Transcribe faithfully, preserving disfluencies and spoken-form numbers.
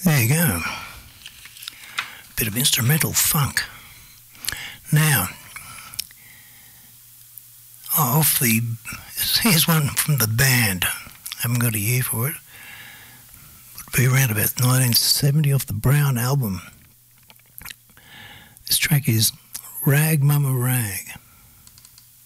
There you go. Bit of instrumental funk. Now, off the... Here's one from the band. I haven't got a year for it. Would be around about nineteen seventy off the Brown album. This track is Rag Mama Rag.